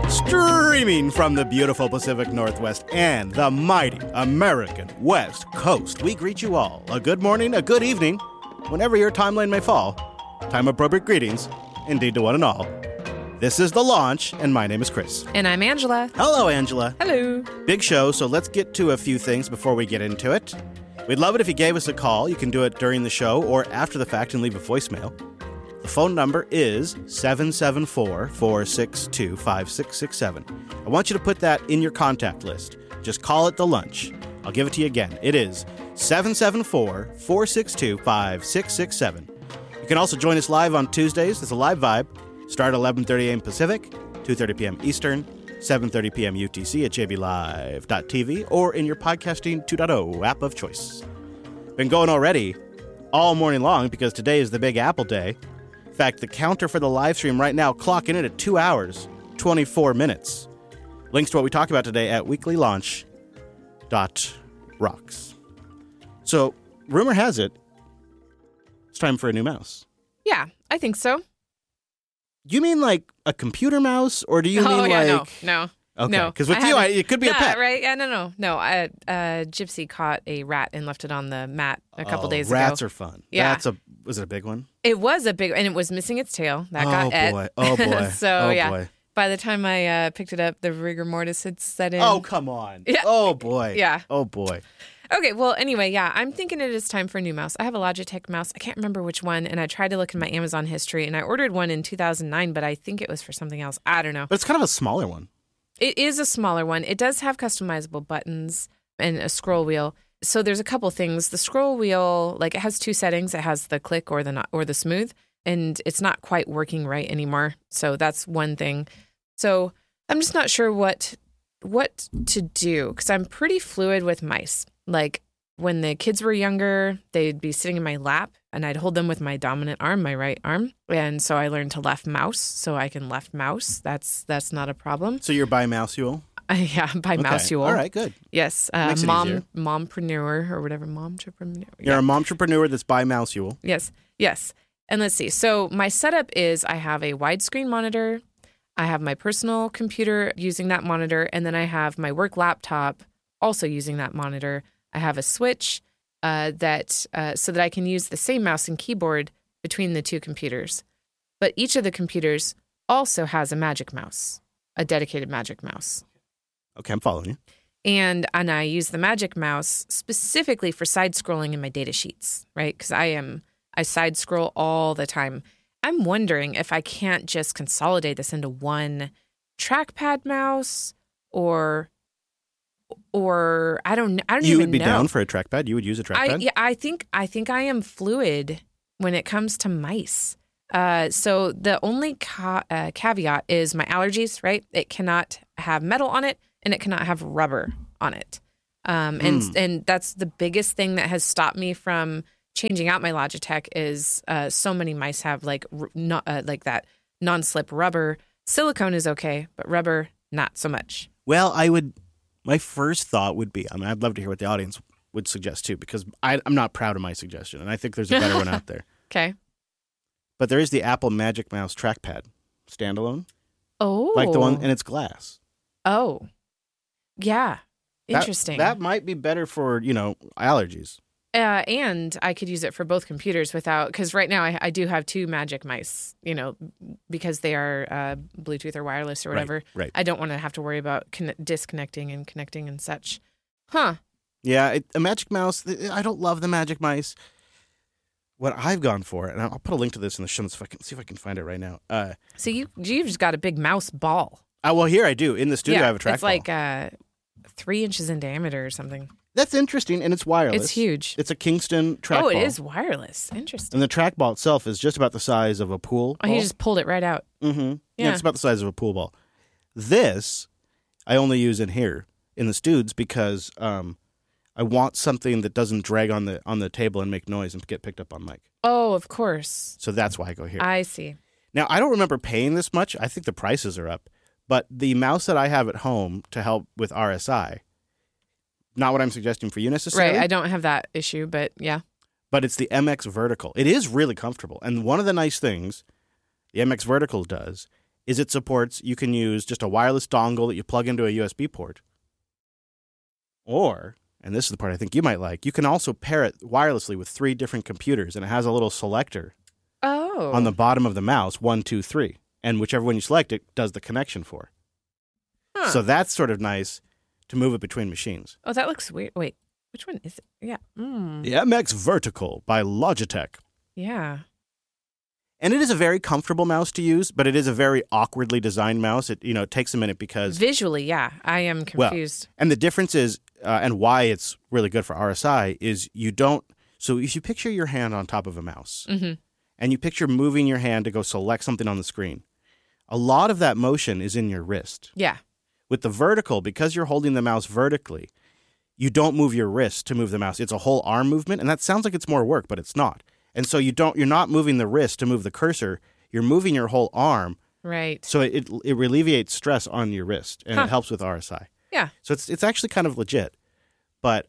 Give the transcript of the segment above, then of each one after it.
Streaming from the beautiful Pacific Northwest and the mighty American West Coast, we greet you all a good morning, a good evening, whenever your timeline may fall. Time-appropriate greetings, indeed to one and all. This is The Launch, and my name is Chris. And I'm Angela. Hello, Angela. Hello. Big show, so let's get to a few things before we get into it. We'd love it if you gave us a call. You can do it during the show or after the fact and leave a voicemail. The phone number is 774-462-5667. I want you to put that in your contact list. Just call it The Lunch. I'll give it to you again. It is 774-462-5667. You can also join us live on Tuesdays. It's a live vibe. Start at 11:30 a.m. Pacific, 2:30 p.m. Eastern, 7:30 p.m. UTC at jblive.tv or in your podcasting 2.0 app of choice. Been going already all morning long because today is the Big Apple Day. In fact, the counter for the live stream right now clocking in at 2 hours, 24 minutes. Links to what we talked about today at weeklylaunch.rocks. So, rumor has it, it's time for a new mouse. Yeah, I think so. You mean like a computer mouse, or do you mean like... No. Okay, because with you, it could be a pet. Right? Yeah, no. Gypsy caught a rat and left it on the mat a couple days ago. Rats are fun. Yeah. Was it a big one? It was a big, and it was missing its tail. That got et. Oh, boy. So, boy. By the time I picked it up, the rigor mortis had set in. Oh, come on. Yeah. Oh, boy. Yeah. Oh, boy. Okay, well, anyway, yeah, I'm thinking it is time for a new mouse. I have a Logitech mouse. I can't remember which one, and I tried to look in my Amazon history, and I ordered one in 2009, but I think it was for something else. I don't know. But it's kind of a smaller one. It is a smaller one. It does have customizable buttons and a scroll wheel. So there's a couple things. The scroll wheel, like it has two settings. It has the click or the smooth, and it's not quite working right anymore. So that's one thing. So I'm just not sure what to do because I'm pretty fluid with mice. Like when the kids were younger, they'd be sitting in my lap and I'd hold them with my dominant arm, my right arm. And so I learned to left mouse so I can left mouse. That's not a problem. So you're by Mouseual? Yeah, by Mouseual. All right, good. Yes. Mompreneur or whatever. Momtrepreneur. You're a momtrepreneur that's by Mouseual. Yes. And let's see. So my setup is I have a widescreen monitor. I have my personal computer using that monitor. And then I have my work laptop also using that monitor. I have a switch so that I can use the same mouse and keyboard between the two computers. But each of the computers also has a magic mouse, a dedicated magic mouse. Okay, I'm following you. And I use the magic mouse specifically for side scrolling in my data sheets, right? Because I side scroll all the time. I'm wondering if I can't just consolidate this into one trackpad mouse or I don't even know. You would be down for a trackpad? You would use a trackpad? I think I am fluid when it comes to mice. So the only caveat is my allergies, right? It cannot have metal on it and it cannot have rubber on it. And that's the biggest thing that has stopped me from changing out my Logitech is so many mice have like that non-slip rubber. Silicone is okay, but rubber, not so much. Well, my first thought would be, I'd love to hear what the audience would suggest too, because I'm not proud of my suggestion, and I think there's a better one out there. Okay. But there is the Apple Magic Mouse trackpad, standalone. Oh. Like the one, and it's glass. Oh. Yeah. Interesting. That might be better for, allergies. And I could use it for both computers because right now I do have two Magic Mice, because they are Bluetooth or wireless or whatever. Right. I don't want to have to worry about disconnecting and connecting and such. Huh. Yeah, a Magic Mouse, I don't love the Magic Mice. What I've gone for, and I'll put a link to this in the show notes see if I can find it right now. So you've just got a big mouse ball. Well, here I do. In the studio, I have a trackball. It's like 3 inches in diameter or something. That's interesting, and it's wireless. It's huge. It's a Kingston trackball. Oh, it is wireless. Interesting. And the trackball itself is just about the size of a pool ball. Oh, he just pulled it right out. Mm-hmm. Yeah, it's about the size of a pool ball. This, I only use in here, in the studs, because I want something that doesn't drag on the table and make noise and get picked up on mic. Oh, of course. So that's why I go here. I see. Now, I don't remember paying this much. I think the prices are up. But the mouse that I have at home to help with RSI, not what I'm suggesting for you necessarily. Right, I don't have that issue, but yeah. But it's the MX Vertical. It is really comfortable. And one of the nice things the MX Vertical does is it supports, you can use just a wireless dongle that you plug into a USB port. Or, and this is the part I think you might like, you can also pair it wirelessly with 3 different computers, and it has a little selector on the bottom of the mouse, 1, 2, 3. And whichever one you select, it does the connection for. Huh. So that's sort of nice to move it between machines. Oh, that looks weird. Wait, which one is it? Yeah. The MX Vertical by Logitech. Yeah. And it is a very comfortable mouse to use, but it is a very awkwardly designed mouse. It takes a minute because... Visually, yeah. I am confused. Well, and the difference is, and why it's really good for RSI, is you don't... So if you picture your hand on top of a mouse, and you picture moving your hand to go select something on the screen, a lot of that motion is in your wrist. Yeah. With the vertical, because you're holding the mouse vertically, you don't move your wrist to move the mouse. It's a whole arm movement, and that sounds like it's more work, but it's not. And so you're not moving the wrist to move the cursor. You're moving your whole arm. Right. So it alleviates stress on your wrist, and it helps with RSI. Yeah. So it's actually kind of legit, but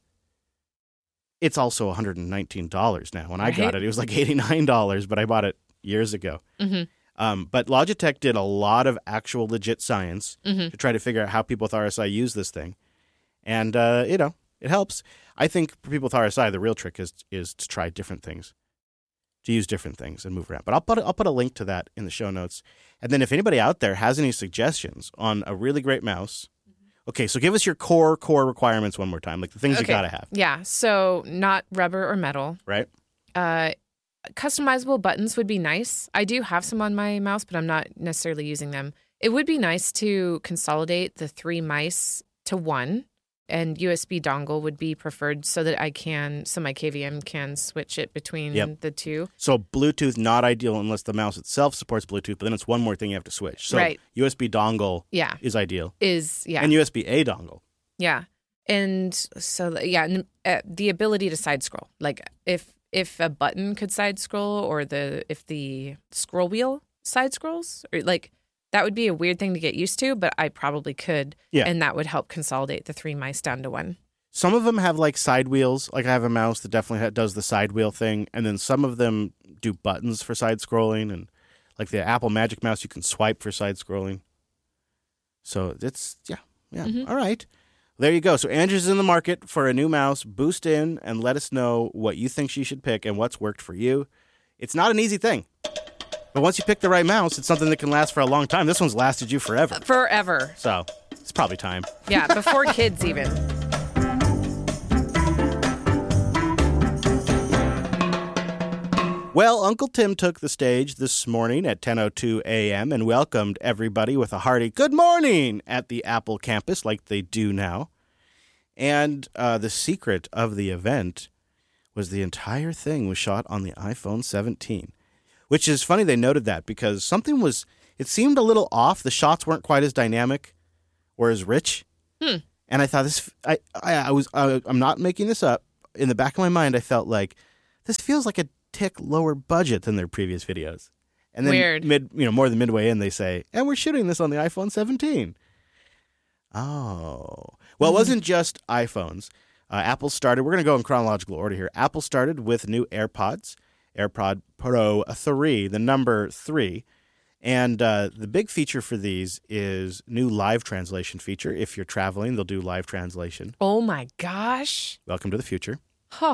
it's also $119 now. When I got it, it was like $89, but I bought it years ago. But Logitech did a lot of actual legit science to try to figure out how people with RSI use this thing, and it helps. I think for people with RSI, the real trick is to try different things, to use different things and move around. But I'll put a link to that in the show notes. And then if anybody out there has any suggestions on a really great mouse, okay, so give us your core requirements one more time, like the things you gotta have. Yeah, so not rubber or metal. Right. Customizable buttons would be nice. I do have some on my mouse, but I'm not necessarily using them. It would be nice to consolidate the 3 mice to 1. And USB dongle would be preferred so that my KVM can switch it between the 2. So Bluetooth, not ideal unless the mouse itself supports Bluetooth, but then it's one more thing you have to switch. So USB dongle is ideal. And USB-A dongle. Yeah. And so, the ability to side scroll. Like if a button could side scroll or if the scroll wheel side scrolls, or like... That would be a weird thing to get used to, but I probably could. Yeah. And that would help consolidate the 3 mice down to 1. Some of them have like side wheels. Like I have a mouse that definitely does the side wheel thing. And then some of them do buttons for side scrolling. And like the Apple Magic Mouse, you can swipe for side scrolling. So it's, All right. There you go. So Andrew's in the market for a new mouse. Boost in and let us know what you think she should pick and what's worked for you. It's not an easy thing. But once you pick the right mouse, it's something that can last for a long time. This one's lasted you forever. Forever. So it's probably time. Yeah, before kids even. Well, Uncle Tim took the stage this morning at 10:02 a.m. and welcomed everybody with a hearty good morning at the Apple campus like they do now. And the secret of the event was the entire thing was shot on the iPhone 17. Which is funny they noted that because it seemed a little off. The shots weren't quite as dynamic or as rich. And I thought I'm not making this up. In the back of my mind, I felt like this feels like a tick lower budget than their previous videos. And then Weird. More than midway in, they say, and we're shooting this on the iPhone 17. Oh. Well, it wasn't just iPhones. Apple started, we're going to go in chronological order here. Apple started with new AirPods. AirPod Pro 3, the number 3. And the big feature for these is new live translation feature. If you're traveling, they'll do live translation. Oh, my gosh. Welcome to the future. Huh.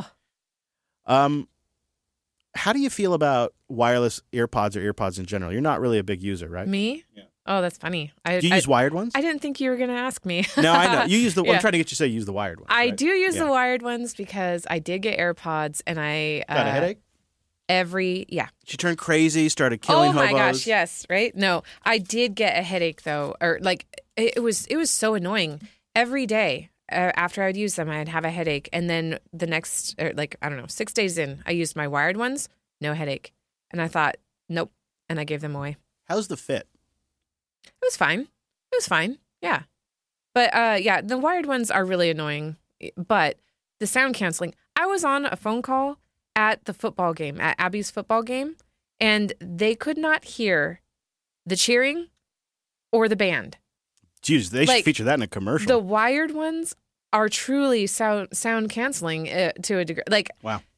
How do you feel about wireless earpods or earpods in general? You're not really a big user, right? Me? Yeah. Oh, that's funny. Do you use wired ones? I didn't think you were going to ask me. No, I know. You use I'm trying to get you to say use the wired ones. I do use the wired ones because I did get AirPods and I... Got a headache? She turned crazy, started killing hobos. Oh my gosh, yes, right? No, I did get a headache though, or like it was so annoying. Every day after I would use them, I'd have a headache, and then the next, 6 days in, I used my wired ones, no headache, and I thought, nope, and I gave them away. How's the fit? It was fine. Yeah, but the wired ones are really annoying, but the sound canceling. I was on a phone call at the football game, at Abby's football game, and they could not hear the cheering or the band. Jeez, they should feature that in a commercial. The wired ones are truly sound canceling to a degree. Wow.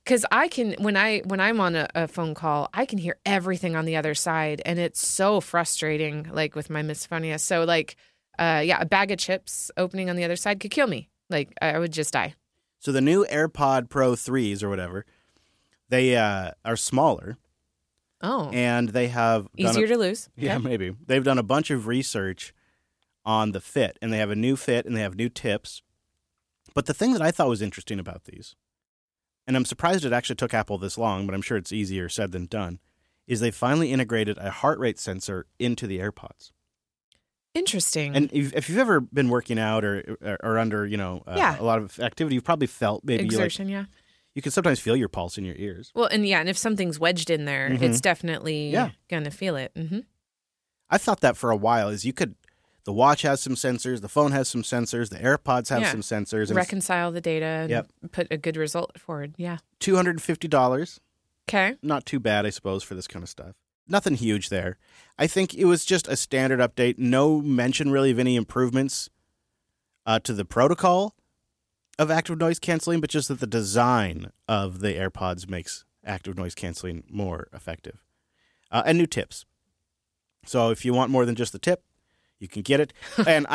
Because I can, when I'm on a phone call, I can hear everything on the other side, and it's so frustrating, like with my misophonia. So like, a bag of chips opening on the other side could kill me. Like I would just die. So the new AirPod Pro 3s or whatever, they are smaller. Oh. And they have easier to lose. Yeah, maybe. They've done a bunch of research on the fit, and they have a new fit, and they have new tips. But the thing that I thought was interesting about these, and I'm surprised it actually took Apple this long, but I'm sure it's easier said than done, is they finally integrated a heart rate sensor into the AirPods. Interesting. And if you've ever been working out or under, a lot of activity, you've probably felt maybe exertion, you can sometimes feel your pulse in your ears. Well, and if something's wedged in there, it's definitely going to feel it. Mm-hmm. I thought that for a while is the watch has some sensors, the phone has some sensors, the AirPods have some sensors. And reconcile the data and put a good result forward. Yeah. $250. Okay. Not too bad, I suppose, for this kind of stuff. Nothing huge there. I think it was just a standard update. No mention really of any improvements to the protocol of active noise canceling, but just that the design of the AirPods makes active noise canceling more effective. And new tips. So if you want more than just the tip, you can get it. And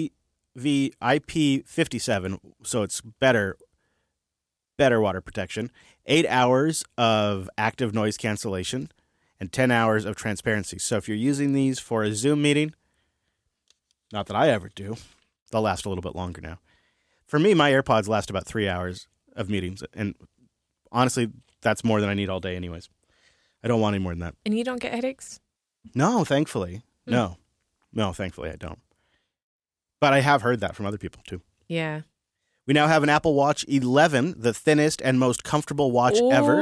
IP57, so it's better water protection. 8 hours of active noise cancellation and 10 hours of transparency. So if you're using these for a Zoom meeting, not that I ever do, they'll last a little bit longer now. For me, my AirPods last about 3 hours of meetings. And honestly, that's more than I need all day anyways. I don't want any more than that. And you don't get headaches? No, thankfully. No, thankfully I don't. But I have heard that from other people too. Yeah. We now have an Apple Watch 11, the thinnest and most comfortable watch ever.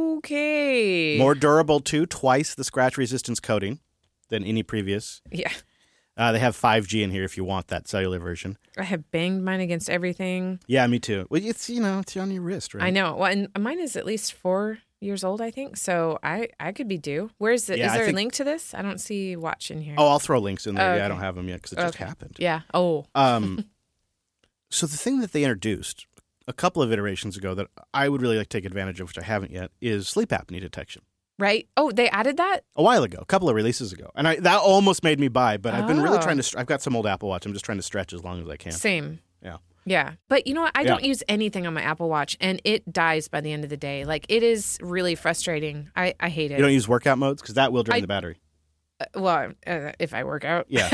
Okay. More durable too, twice the scratch resistance coating than any previous. Yeah. They have 5G in here if you want that cellular version. I have banged mine against everything. Yeah, me too. Well, it's on your wrist, right? I know. Well, and mine is at least 4 years old, I think. So I could be due. Where's it? Is there a link to this? I don't see watch in here. Oh, I'll throw links in there. Okay. Yeah, I don't have them yet because it just happened. Yeah. Oh. So the thing that they introduced a couple of iterations ago that I would really like to take advantage of, which I haven't yet, is sleep apnea detection. Right. Oh, they added that? A while ago, a couple of releases ago. And that almost made me buy, but I've been really trying to, I've got some old Apple Watch. I'm just trying to stretch as long as I can. Same. Yeah. Yeah. But you know what? I don't use anything on my Apple Watch, and it dies by the end of the day. Like, it is really frustrating. I hate it. You don't use workout modes? Because that will drain the battery. If I work out. Yeah.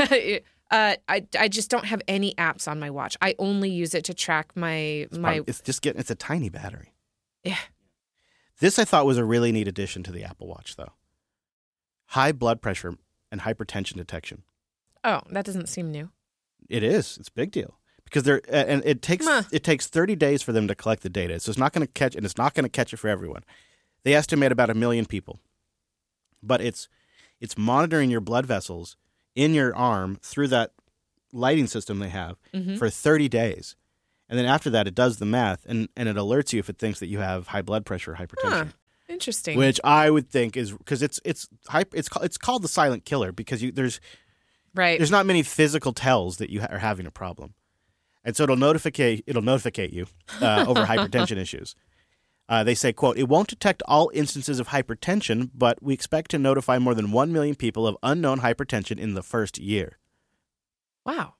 I just don't have any apps on my watch. I only use it to track my... It's a tiny battery. Yeah. This I thought was a really neat addition to the Apple Watch, though. High blood pressure and hypertension detection. Oh, that doesn't seem new. It is. It's a big deal. Because it takes 30 days for them to collect the data. So it's not going to catch, and it's not going to catch it for everyone. They estimate about 1 million people. But it's monitoring your blood vessels in your arm through that lighting system they have for 30 days. And then after that, it does the math, and it alerts you if it thinks that you have high blood pressure or hypertension. Interesting. Which I would think is because it's called the silent killer because there's not many physical tells that you are having a problem, and so it'll notificate you over hypertension issues. They say, quote, "It won't detect all instances of hypertension, but we expect to notify more than 1 million people of unknown hypertension in the first year." Wow.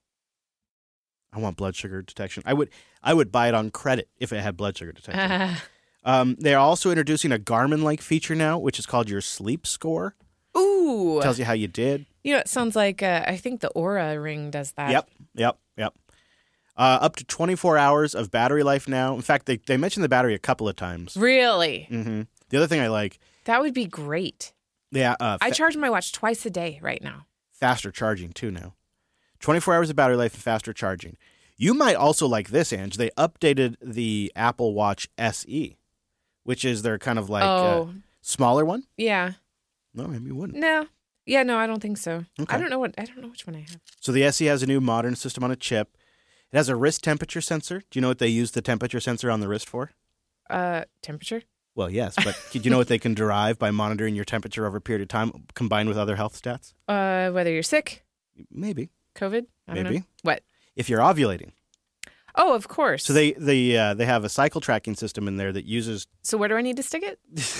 I want blood sugar detection. I would buy it on credit if it had blood sugar detection. They're also introducing a Garmin-like feature now, which is called your sleep score. Ooh. Tells you how you did. You know, it sounds like, I think the Oura Ring does that. Yep. Up to 24 hours of battery life now. In fact, they mentioned the battery a couple of times. Really? Mm-hmm. The other thing I like. That would be great. Yeah. I charge my watch twice a day right now. Faster charging, too, now. 24 hours of battery life and faster charging. You might also like this, Ange. They updated the Apple Watch SE, which is their kind of like smaller one. Yeah. No, maybe you wouldn't. No. Yeah, no, I don't think so. Okay. I don't know which one I have. So the SE has a new modern system on a chip. It has a wrist temperature sensor. Do you know what they use the temperature sensor on the wrist for? Temperature? Well, yes, but do you know what they can derive by monitoring your temperature over a period of time combined with other health stats? Whether you're sick? Maybe. COVID? I don't know. Maybe. What? If you're ovulating. Oh, of course. So they have a cycle tracking system in there that uses. So where do I need to stick it?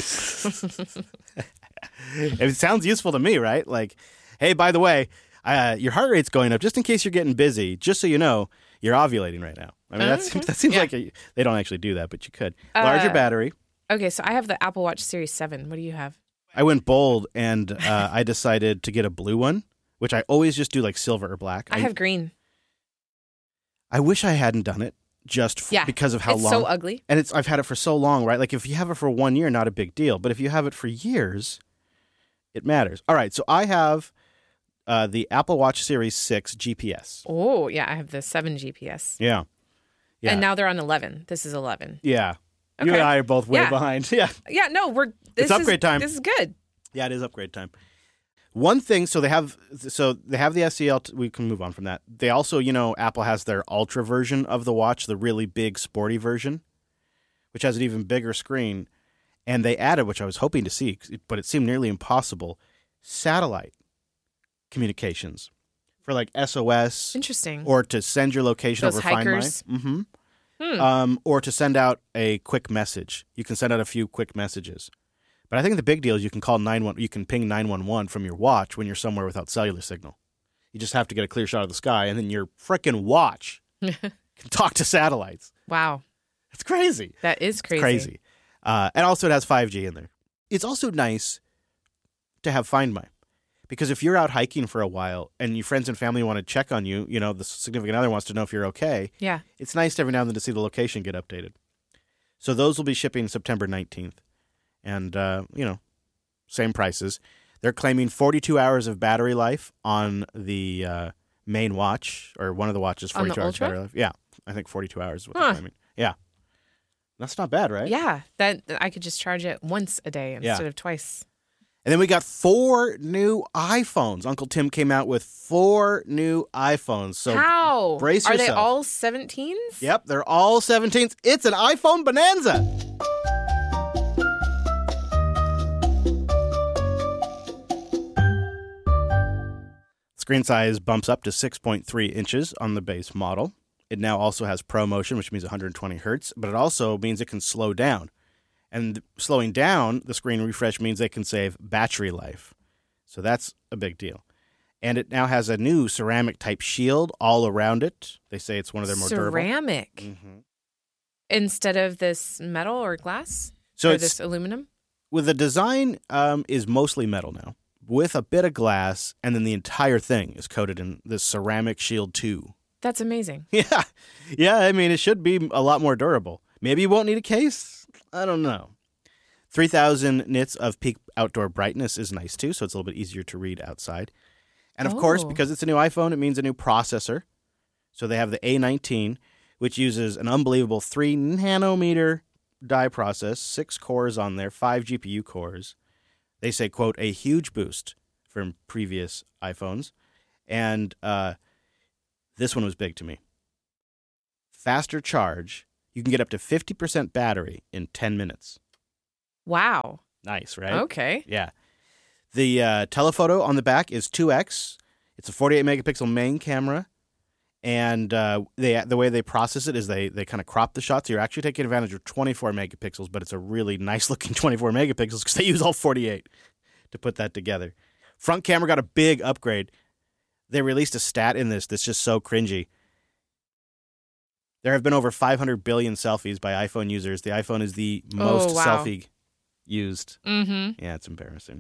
It sounds useful to me, right? Like, hey, by the way, your heart rate's going up just in case you're getting busy. Just so you know, you're ovulating right now. I mean, that seems like they don't actually do that, but you could. Larger battery. Okay, so I have the Apple Watch Series 7. What do you have? I went bold, and I decided to get a blue one, which I always just do like silver or black. I have green. I wish I hadn't done it because of how long. It's so ugly. And I've had it for so long, right? Like if you have it for 1 year, not a big deal. But if you have it for years, it matters. All right, so I have the Apple Watch Series 6 GPS. Oh, yeah, I have the 7 GPS. Yeah. And now they're on 11. This is 11. Yeah. Okay. You and I are both way behind. Yeah. Yeah, no, it's upgrade time. This is good. Yeah, it is upgrade time. One thing, so they have the SEL. We can move on from that. They also, Apple has their Ultra version of the watch, the really big, sporty version, which has an even bigger screen. And they added, which I was hoping to see, but it seemed nearly impossible, satellite communications for like SOS. Interesting. Or to send your location Those over Find My. hikers. Mm-hmm. Or to send out a quick message. You can send out a few quick messages. But I think the big deal is you can call 911. You can ping 911 from your watch when you're somewhere without cellular signal. You just have to get a clear shot of the sky, and then your frickin' watch can talk to satellites. Wow, it's crazy. That is crazy. It's crazy. And also, it has 5G in there. It's also nice to have Find My, because if you're out hiking for a while and your friends and family want to check on you, the significant other wants to know if you're okay. Yeah, it's nice every now and then to see the location get updated. So those will be shipping September 19th. And, same prices. They're claiming 42 hours of battery life on the main watch, or one of the watches, 42 hours battery life. Yeah, I think 42 hours is what they're claiming. Yeah. That's not bad, right? Yeah, that I could just charge it once a day instead of twice. And then we got 4 new iPhones. Uncle Tim came out with 4 new iPhones. So how? Brace yourself. Are they all 17s? Yep, they're all 17s. It's an iPhone bonanza. Screen size bumps up to 6.3 inches on the base model. It now also has ProMotion, which means 120 hertz, but it also means it can slow down. And slowing down the screen refresh means they can save battery life. So that's a big deal. And it now has a new ceramic-type shield all around it. They say it's one of their more durable. Ceramic? Mm-hmm. Instead of this metal or glass? So or this aluminum? Well, the design is mostly metal now, with a bit of glass, and then the entire thing is coated in this ceramic shield too. That's amazing. Yeah. Yeah, I mean, it should be a lot more durable. Maybe you won't need a case. I don't know. 3,000 nits of peak outdoor brightness is nice too, so it's a little bit easier to read outside. And of course, because it's a new iPhone, it means a new processor. So they have the A19, which uses an unbelievable 3 nanometer die process, 6 cores on there, 5 GPU cores. They say, quote, a huge boost from previous iPhones. And this one was big to me. Faster charge. You can get up to 50% battery in 10 minutes. Wow. Nice, right? Okay. Yeah. The telephoto on the back is 2x. It's a 48-megapixel main camera. And the way they process it is they kind of crop the shot. So you're actually taking advantage of 24 megapixels, but it's a really nice-looking 24 megapixels because they use all 48 to put that together. Front camera got a big upgrade. They released a stat in this that's just so cringy. There have been over 500 billion selfies by iPhone users. The iPhone is the most selfie used. Mm-hmm. Yeah, it's embarrassing.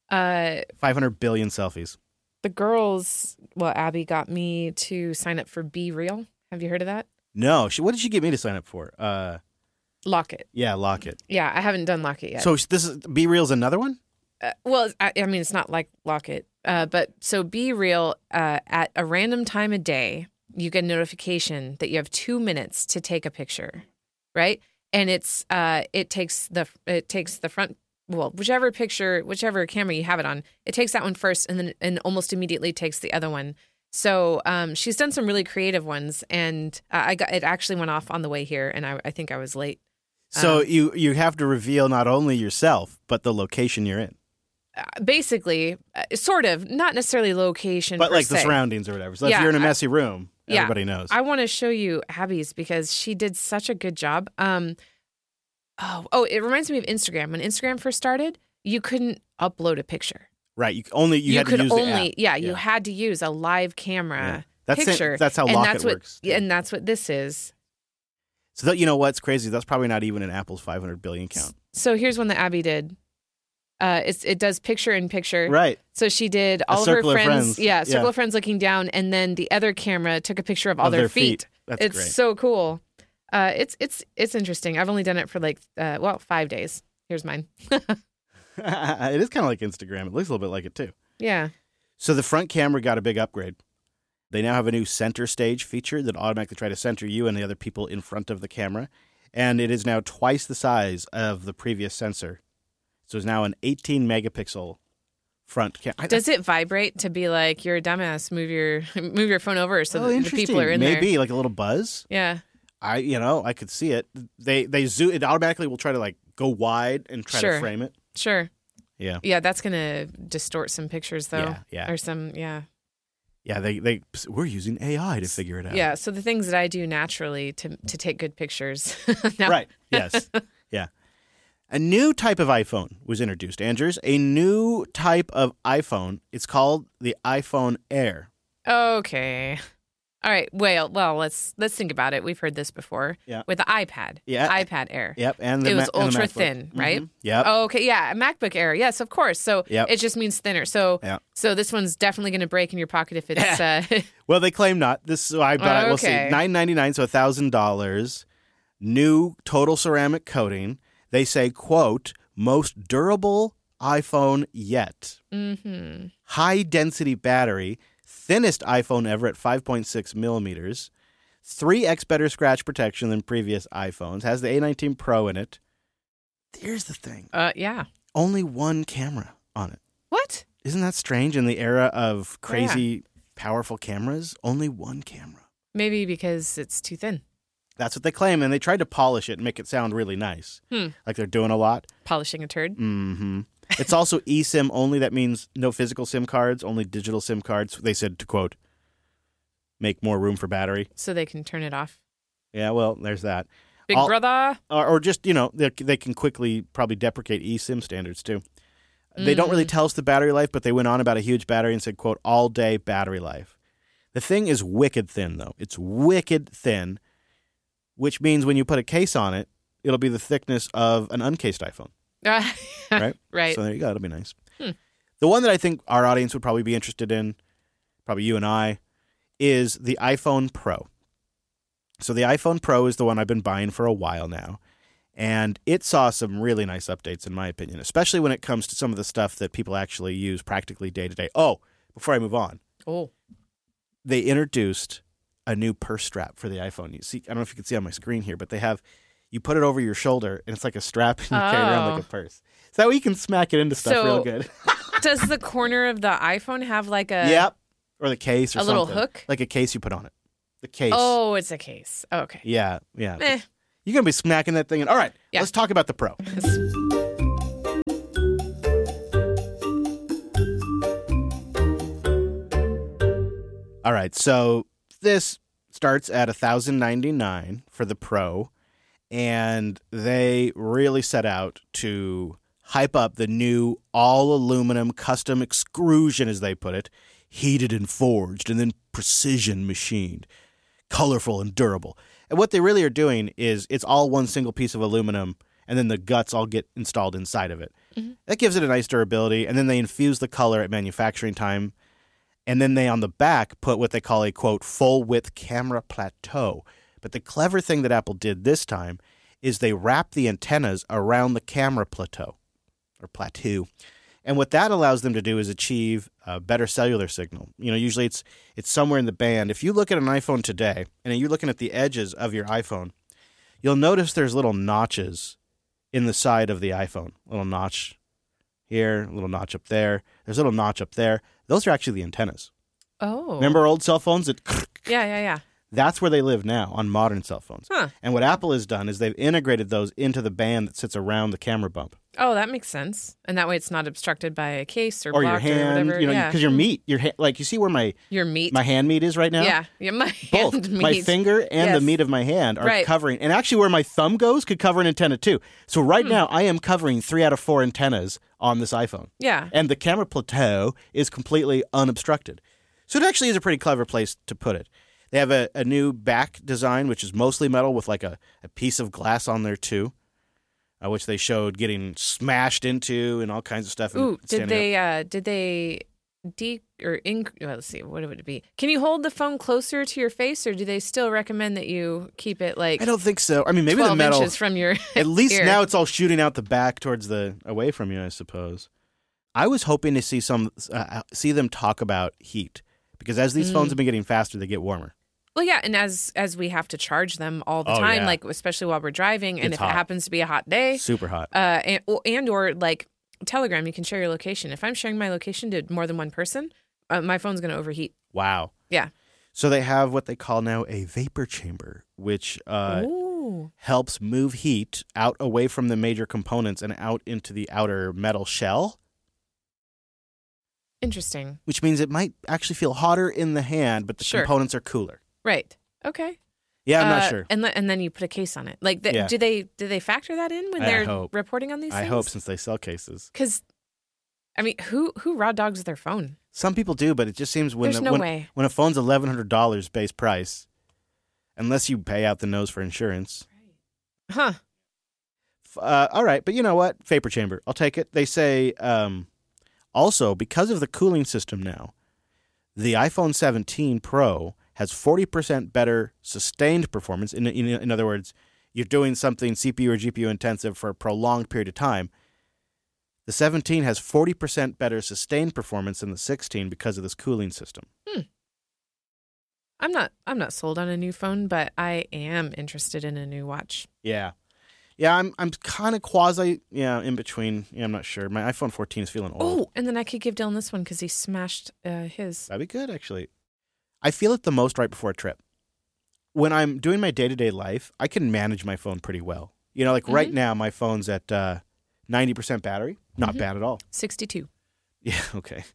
500 billion selfies. The girls, Abby got me to sign up for Be Real. Have you heard of that? No. What did she get me to sign up for? Locket. Yeah, Locket. Yeah, I haven't done Locket yet. So this is Be Real's another one? I mean, it's not like Locket. But so Be Real, at a random time of day, you get a notification that you have 2 minutes to take a picture, right? And it takes the front, whichever camera you have it on, it takes that one first and almost immediately takes the other one. So she's done some really creative ones, and it actually went off on the way here, and I think I was late. So you have to reveal not only yourself but the location you're in. basically, sort of, not necessarily location, But per like the se. surroundings or whatever. So if Yeah, you're in a messy room, yeah. everybody knows. I want to show you Abby's because she did such a good job. It reminds me of Instagram. When Instagram first started, you couldn't upload a picture. Right. You had to use the app. You had to use a live camera picture. That's how Locket works. And that's what this is. So you know what's crazy? That's probably not even in Apple's 500 billion count. So here's one that Abby did. It does picture in picture. Right. So she did all of her circle of friends. Yeah, circle of friends looking down, and then the other camera took a picture of all their feet. It's great. So cool. It's interesting. I've only done it for 5 days. Here's mine. It is kind of like Instagram. It looks a little bit like it too. Yeah. So the front camera got a big upgrade. They now have a new center stage feature that automatically try to center you and the other people in front of the camera. And it is now twice the size of the previous sensor. So it's now an 18 megapixel front camera. Does it vibrate to be like, you're a dumbass, move your phone over so that the people are in there? Maybe like a little buzz. Yeah. I could see it. They zoom. It automatically will try to like go wide and try to frame it. Sure. Yeah. Yeah, that's gonna distort some pictures though. Yeah. Or some Yeah, we're using AI to figure it out. Yeah. So the things that I do naturally to take good pictures. Right. Yes. Yeah. A new type of iPhone was introduced, Andrews. A new type of iPhone. It's called the iPhone Air. Okay. All right. Well, let's think about it. We've heard this before. Yeah. With the iPad. Yeah. iPad Air. Yep. And it was ultra thin, right? Mm-hmm. Yep. Oh, okay. Yeah. MacBook Air. Yes, of course. So it just means thinner. So so this one's definitely going to break in your pocket if it's. Well, they claim not. We'll see. $999, so $1,000. New total ceramic coating. They say, quote, most durable iPhone yet. Mm-hmm. High density battery. Thinnest iPhone ever at 5.6 millimeters. 3x better scratch protection than previous iPhones. Has the A19 Pro in it. Here's the thing. Yeah. Only one camera on it. What? Isn't that strange in the era of crazy, powerful cameras? Only one camera. Maybe because it's too thin. That's what they claim, and they tried to polish it and make it sound really nice. Like they're doing a lot. Polishing a turd? Mm-hmm. It's also eSIM only. That means no physical SIM cards, only digital SIM cards. They said to, quote, make more room for battery. So they can turn it off. Yeah, well, there's that. Big brother. Or just, they can quickly probably deprecate eSIM standards, too. They don't really tell us the battery life, but they went on about a huge battery and said, quote, all-day battery life. The thing is wicked thin, though. It's wicked thin, which means when you put a case on it, it'll be the thickness of an uncased iPhone. Right? Right. So there you go. It'll be nice. The one that I think our audience would probably be interested in, probably you and I, is the iPhone Pro. So the iPhone Pro is the one I've been buying for a while now. And it saw some really nice updates, in my opinion, especially when it comes to some of the stuff that people actually use practically day to day. Oh, before I move on. Oh. They introduced a new purse strap for the iPhone. You see, I don't know if you can see on my screen here, but you put it over your shoulder, and it's like a strap, and you carry it around like a purse. So that way you can smack it into stuff real good. Does the corner of the iPhone have like a... Yep. Or the case or something. A little hook? Like a case you put on it. The case. Oh, it's a case. Oh, okay. Yeah. You're going to be smacking that thing in. All right. Yeah. Let's talk about the Pro. All right. So this starts at $1,099 for the Pro. And they really set out to hype up the new all-aluminum custom extrusion, as they put it, heated and forged and then precision machined, colorful and durable. And what they really are doing is it's all one single piece of aluminum, and then the guts all get installed inside of it. Mm-hmm. That gives it a nice durability, and then they infuse the color at manufacturing time. And then they, on the back, put what they call a, quote, full-width camera plateau. But the clever thing that Apple did this time is they wrapped the antennas around the camera plateau. And what that allows them to do is achieve a better cellular signal. Usually it's somewhere in the band. If you look at an iPhone today, and you're looking at the edges of your iPhone, you'll notice there's little notches in the side of the iPhone. A little notch here, a little notch up there. There's a little notch up there. Those are actually the antennas. Oh. Remember old cell phones? Yeah. That's where they live now on modern cell phones. Huh. And what Apple has done is they've integrated those into the band that sits around the camera bump. Oh, that makes sense. And that way it's not obstructed by a case or Or your blocked hand, or whatever. because your meat, like you see where my hand meat is right now? Yeah, my Both. hand meat. My finger and the meat of my hand are covering. And actually where my thumb goes could cover an antenna too. So right now I am covering 3 out of 4 antennas on this iPhone. Yeah. And the camera plateau is completely unobstructed. So it actually is a pretty clever place to put it. They have a new back design, which is mostly metal with like a piece of glass on there too. Which they showed getting smashed into and all kinds of stuff. Ooh, let's see, what would it be? Can you hold the phone closer to your face, or do they still recommend that you keep it like? I don't think so. I mean, maybe 12 the metal inches from your at least ear. Now it's all shooting out the back towards away from you, I suppose. I was hoping to see them talk about heat because as these phones have been getting faster, they get warmer. Well, yeah, and as we have to charge them all the time, like especially while we're driving, and it's if hot. it happens to be a hot day, super hot, or like Telegram, you can share your location. If I'm sharing my location to more than one person, my phone's going to overheat. Wow. Yeah. So they have what they call now a vapor chamber, which helps move heat out away from the major components and out into the outer metal shell. Interesting. Which means it might actually feel hotter in the hand, but the components are cooler. Right. Okay. Yeah, I'm not sure. And then you put a case on it. Like, do they factor that in when they're reporting on these things? I hope, since they sell cases. Because, I mean, who raw dogs their phone? Some people do, but it just seems when a phone's $1,100 base price, unless you pay out the nose for insurance. Huh. All right, but you know what? Vapor chamber. I'll take it. They say also, because of the cooling system now, the iPhone 17 Pro has 40% better sustained performance. In other words, you're doing something CPU or GPU intensive for a prolonged period of time. The 17 has 40% better sustained performance than the 16 because of this cooling system. I'm not sold on a new phone, but I am interested in a new watch. Yeah. Yeah, I'm kind of quasi in between. Yeah, I'm not sure. My iPhone 14 is feeling old. Oh, and then I could give Dylan this one because he smashed his. That'd be good, actually. I feel it the most right before a trip. When I'm doing my day-to-day life, I can manage my phone pretty well. You know, like right now, my phone's at 90% battery. Not bad at all. 62. Yeah, okay.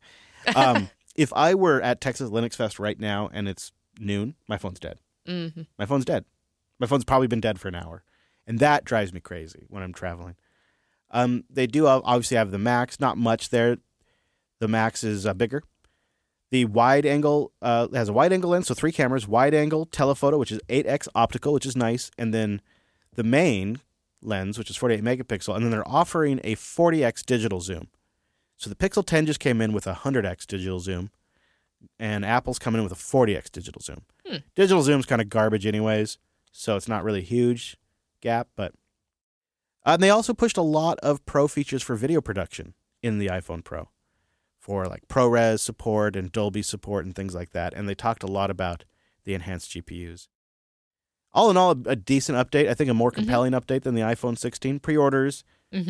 If I were at Texas Linux Fest right now and it's noon, my phone's dead. Mm-hmm. My phone's dead. My phone's probably been dead for an hour. And that drives me crazy when I'm traveling. They do obviously have the Max. Not much there. The Max is bigger. The wide angle has a wide angle lens, so 3 cameras, wide angle, telephoto, which is 8x optical, which is nice, and then the main lens, which is 48 megapixel, and then they're offering a 40x digital zoom. So the Pixel 10 just came in with a 100x digital zoom, and Apple's coming in with a 40x digital zoom. Digital zoom's kind of garbage anyways, so it's not really a huge gap, but and they also pushed a lot of pro features for video production in the iPhone Pro. For like ProRes support and Dolby support and things like that. And they talked a lot about the enhanced GPUs. All in all, a decent update. I think a more compelling update than the iPhone 16. Pre-orders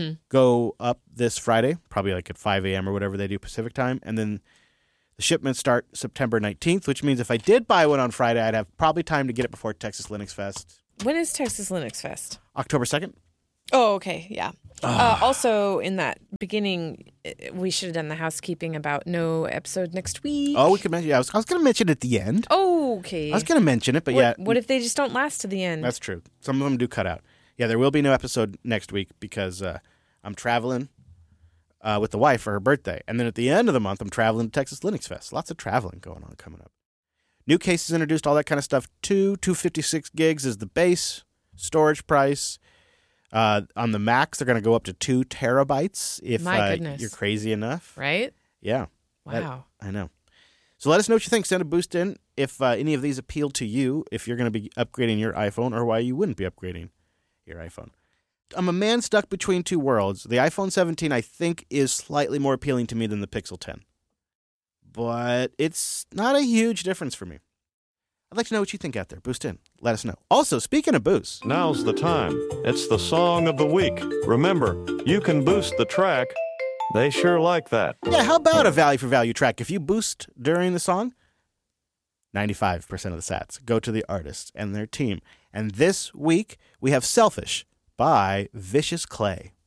go up this Friday, probably like at 5 a.m. or whatever they do Pacific time. And then the shipments start September 19th, which means if I did buy one on Friday, I'd have probably time to get it before Texas Linux Fest. When is Texas Linux Fest? October 2nd. Oh, okay. Yeah. Also, in that beginning, we should have done the housekeeping about no episode next week. Oh, we could mention. Yeah, I was going to mention it at the end. Oh, okay. I was going to mention it, but What if they just don't last to the end? That's true. Some of them do cut out. Yeah, there will be no episode next week because I'm traveling with the wife for her birthday. And then at the end of the month, I'm traveling to Texas Linux Fest. Lots of traveling going on coming up. New cases introduced, all that kind of stuff. 256 gigs is the base storage price. On the Max, they're going to go up to 2 terabytes if you're crazy enough. Right? Yeah. Wow. I know. So let us know what you think. Send a boost in if any of these appeal to you, if you're going to be upgrading your iPhone or why you wouldn't be upgrading your iPhone. I'm a man stuck between two worlds. The iPhone 17, I think, is slightly more appealing to me than the Pixel 10. But it's not a huge difference for me. I'd like to know what you think out there. Boost in. Let us know. Also, speaking of boosts. Now's the time. It's the song of the week. Remember, you can boost the track. They sure like that. Yeah, how about a value for value track? If you boost during the song, 95% of the sats go to the artist and their team. And this week, we have Selfish by Vicious Clay.